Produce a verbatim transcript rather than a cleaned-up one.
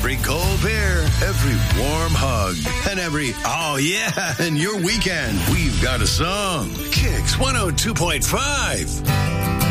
every cold beer, every warm hug, and every, oh yeah, and your weekend, we've got a song. Kicks one oh two point five.